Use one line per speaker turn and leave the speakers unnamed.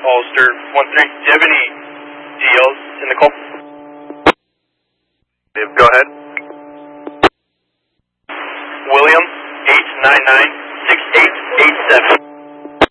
Ulster 1-3. Do you have any DLs in the call?
Go ahead.
William 899.